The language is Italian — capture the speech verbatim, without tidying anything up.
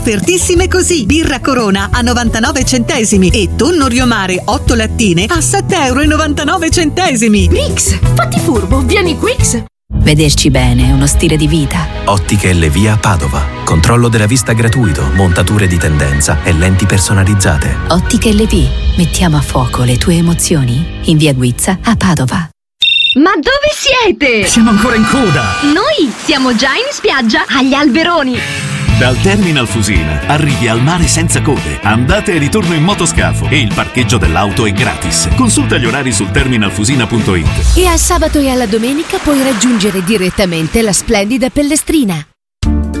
Offertissime così: birra Corona a novantanove centesimi e tonno Riomare otto lattine a sette e novantanove centesimi. Rix, fatti furbo, vieni Quix. Vederci bene è uno stile di vita. Ottiche Elevia Padova. Controllo della vista gratuito, montature di tendenza e lenti personalizzate. Ottiche Elevia. Mettiamo a fuoco le tue emozioni in via Guizza a Padova. Ma dove siete? Siamo ancora in coda. Noi siamo già in spiaggia agli Alberoni. Dal Terminal Fusina arrivi al mare senza code, andate e ritorno in motoscafo e il parcheggio dell'auto è gratis. Consulta gli orari sul terminalfusina punto it. E al sabato e alla domenica puoi raggiungere direttamente la splendida Pellestrina.